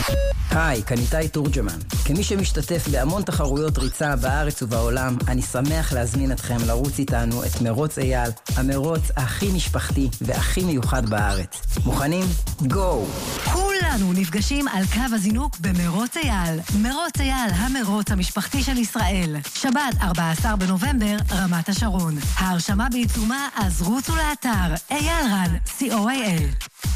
היי, כאן איתי תורג'מן. כמי שמשתתף בהמון תחרויות ריצה בארץ ובעולם, אני שמח להזמין אתכם לרוץ איתנו את מרוץ אייל, המרוץ הכי משפחתי והכי מיוחד בארץ. מוכנים? גו! כולנו נפגשים על קו הזינוק במרוץ אייל. מרוץ אייל, המרוץ המשפחתי של ישראל. שבת, 14 בנובמבר, רמת השרון. ההרשמה בעיצומה, אז רוצו לאתר. אייל רן, COAL.